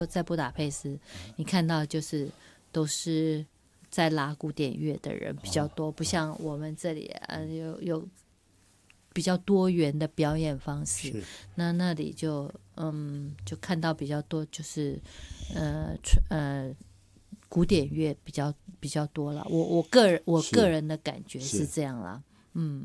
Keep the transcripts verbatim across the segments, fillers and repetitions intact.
在布达佩斯，你看到就是都是在拉古典乐的人比较多，不像我们这里呃有有比较多元的表演方式。那那里就嗯就看到比较多就是呃呃古典乐比较比较多了。我我个人我个人的感觉是这样啦。嗯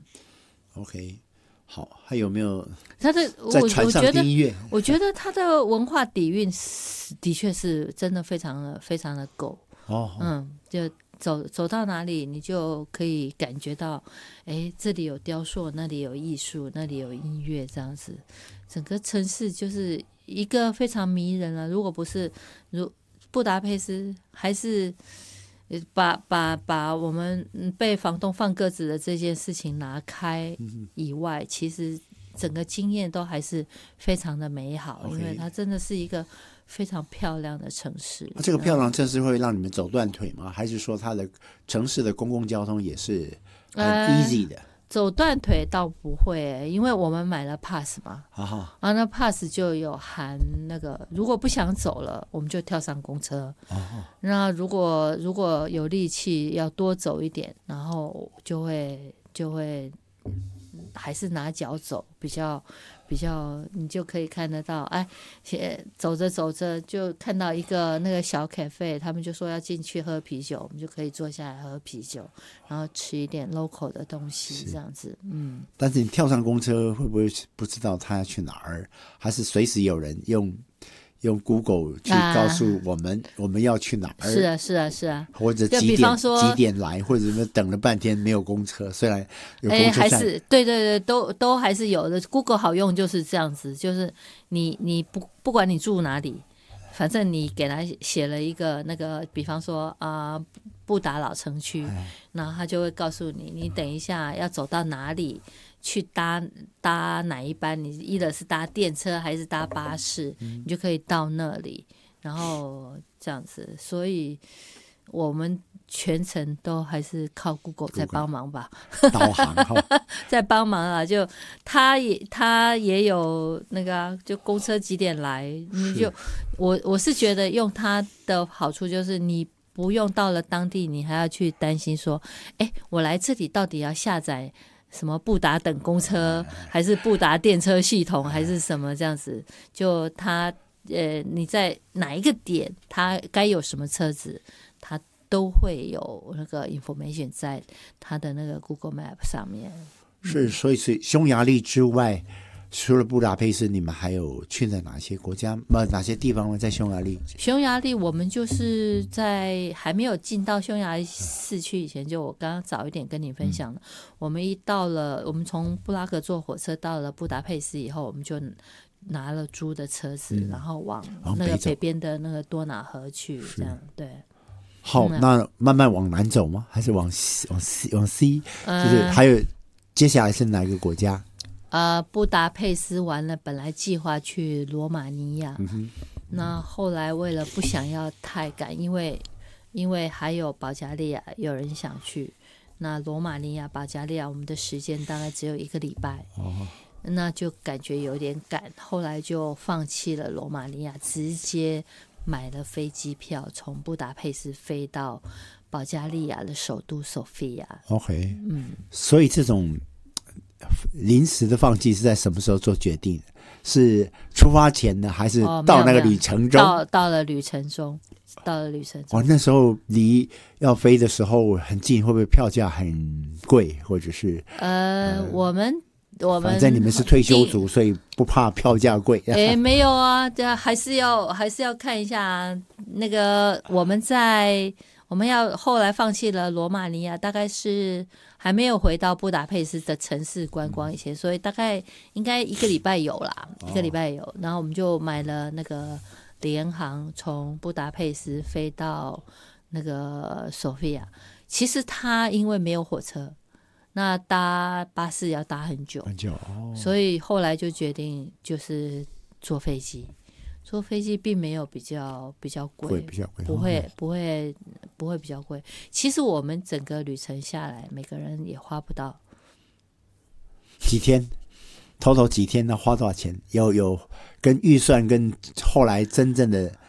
，OK。好，还有没有他的在船上听音乐？ 我觉得他的文化底蕴的确是真的非常的非常的够。 哦， 嗯，就走走到哪里，你就可以感觉到，哎，这里有雕塑，那里有艺术，那里有音乐，这样子，整个城市就是一个非常迷人了。如果不是如布达佩斯，还是把把把我们被房东放鸽子的这件事情拿开以外，嗯、其实整个经验都还是非常的美好， okay. 因为它真的是一个非常漂亮的城市。 这个漂亮城市会让你们走断腿吗？还是说它的城市的公共交通也是很 easy 的？呃走断腿倒不会，因为我们买了 pass 嘛， 啊， 然后那 pass 就有含那个，如果不想走了，我们就跳上公车。 啊， 那如果如果有力气要多走一点，然后就会就会还是拿脚走，比较比较，你就可以看得到，哎，走着走着就看到一个那个小 cafe， 他们就说要进去喝啤酒，我们就可以坐下来喝啤酒，然后吃一点 local 的东西，这样子。嗯。 但是你跳上公车会不会不知道他要去哪儿？还是随时有人用用 Google 去告诉我们、啊、我们要去哪儿？ 是啊，是啊，是啊。 或者几点几点来，或者等了半天没有公车，虽然有公车站， 还是对对对，都都还是有的。Google 好用就是这样子，就是你你不不管你住哪里，反正你给他写了一个那个，比方说啊、呃、布达老城区，然后他就会告诉你，你等一下要走到哪里。去搭搭哪一班，你一的是搭电车还是搭巴士、嗯、你就可以到那里，然后这样子。所以我们全程都还是靠 Google 在帮忙吧， 导航在帮忙啊。就他也他也有那个、啊、就公车几点来，你就我我是觉得用它的好处就是你不用到了当地你还要去担心说，哎，我来这里到底要下载什么布达等公车，还是布达电车系统，还是什么这样子？就它呃，你在哪一个点，它该有什么车子，它都会有那个 information 在它的那个 Google Map 上面。 是，所以是匈牙利之外，除了布达佩斯，你们还有去在哪些国家？哪些地方呢？在匈牙利？ 匈牙利，我们就是在还没有进到匈牙利市区以前，就我刚刚早一点跟你分享的、嗯，我们一到了，我们从布拉格坐火车到了布达佩斯以后，我们就拿了租的车子，嗯、然后往那个北边的那个多瑙河去，这样对。 好、嗯，那慢慢往南走吗？还是往西？往西？往西？就是还有、嗯、接下来是哪一个国家？ 呃，布达佩斯完了，本来计划去罗马尼亚、 嗯， 那后来为了不想要太赶，因为因为还有保加利亚有人想去，那罗马尼亚、保加利亚我们的时间大概只有一个礼拜、 哦， 那就感觉有点赶，后来就放弃了罗马尼亚，直接买了飞机票，从布达佩斯飞到保加利亚的首都索菲亚。 OK， 嗯， 所以这种临时的放弃是在什么时候做决定？是出发前呢，还是到那个旅程中？ 哦、到, 到了旅程中，到了旅程中。 哦，那时候离要飞的时候很近，会不会票价很贵，或者是呃，呃我们我们反正你们是退休族，所以不怕票价贵。 哎，没有啊，还是要还是要看一下那个我们在。我们要后来放弃了罗马尼亚，大概是还没有回到布达佩斯的城市观光以前，所以大概应该一个礼拜有啦，一个礼拜有。然后我们就买了那个联航，从布达佩斯飞到那个索菲亚。其实它因为没有火车，那搭巴士要搭很久， 很久哦， 所以后来就决定就是坐飞机。坐飞机并没有比较比较贵， 比较贵， 不会不会不会比较贵。其实我们整个旅程下来，每个人也花不到几天，头头几天呢？花多少钱？有有跟预算跟后来真正的